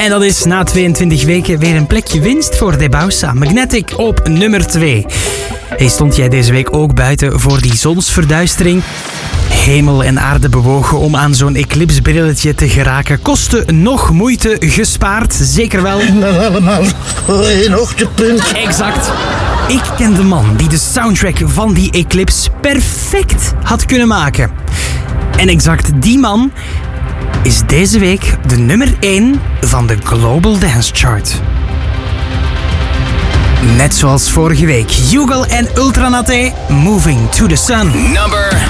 En dat is na 22 weken weer een plekje winst voor Debausa. Magnetic op nummer 2. Hey, stond jij deze week ook buiten voor die zonsverduistering? Hemel en aarde bewogen om aan zo'n eclipsebrilletje te geraken. Kostte nog moeite gespaard, zeker wel. En dan allemaal voor één hoogtepunt. Exact. Ik ken de man die de soundtrack van die eclipse perfect had kunnen maken. En exact die man is deze week de nummer 1 van de Global Dance Chart. Net zoals vorige week, Yugal en Ultranate, Moving to the Sun. Number